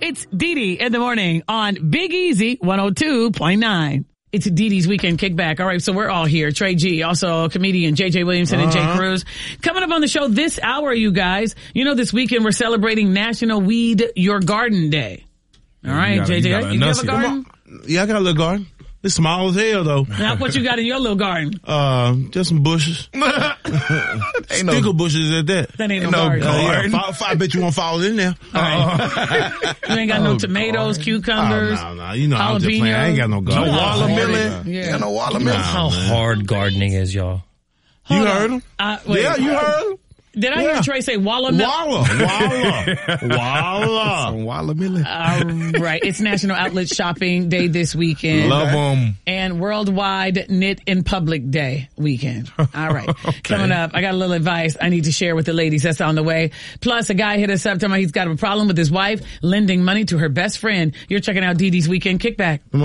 It's Dee Dee in the morning on Big Easy 102.9. It's Dee Dee's Weekend Kickback. All right, so we're all here. Trey G, also comedian JJ Williamson and Jay Cruz. Coming up on the show this hour, you guys. You know, this weekend we're celebrating National Weed Your Garden Day. All right, JJ, you have a garden? Yeah, I got a little garden. It's small as hell, though. Now, what you got in your little garden? Just some bushes. Stickle bushes at that. That ain't no garden. I bet you won't fall in there. All right. You ain't got no tomatoes, cucumbers, no. You know, I'm just playing. I ain't got no garden. No watermelon. Yeah. Got no watermelon. How hard gardening is, y'all. You heard him? Wait. You heard him? Did I hear Trey say watermelon? Walla. Watermelon. All right. It's National Outlet Shopping Day this weekend. Love them. And Worldwide Knit in Public Day weekend. All right. Coming up, I got a little advice I need to share with the ladies. That's on the way. Plus, a guy hit us up talking about he's got a problem with his wife lending money to her best friend. You're checking out Dee Dee's Weekend Kickback.